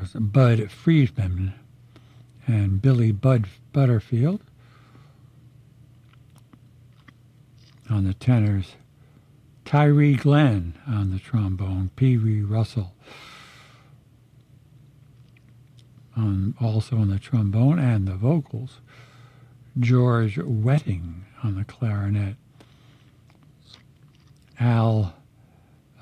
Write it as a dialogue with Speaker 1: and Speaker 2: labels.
Speaker 1: was Bud Friedman and Billy Butterfield. On the tenors, Tyree Glenn on the trombone, Pee Wee Russell also on the trombone and the vocals, George Wetting on the clarinet, Al